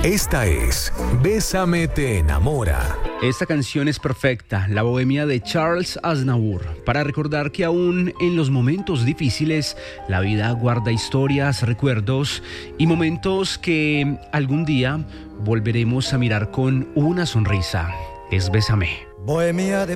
Esta es Bésame te enamora. Esta canción es perfecta, la bohemia de Charles Aznavour, para recordar que aún en los momentos difíciles, la vida guarda historias, recuerdos y momentos que algún día volveremos a mirar con una sonrisa. Es Bésame. Bohemia de